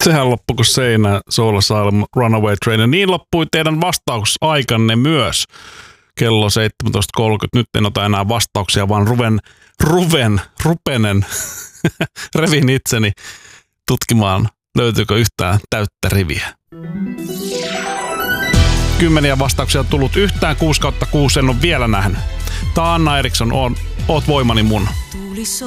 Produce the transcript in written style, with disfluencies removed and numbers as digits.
Sehän loppui kuin seinä, Soul Asylum, Runaway Train. Ja niin loppui teidän vastausaikanne myös. Kello 17.30. Nyt en ota enää vastauksia, vaan rupenen, revin itseni tutkimaan, löytyykö yhtään täyttä riviä. 10 vastauksia on tullut yhtään 6/6, en ole vielä nähnyt. Tää on Anna Eriksson, oot voimani mun.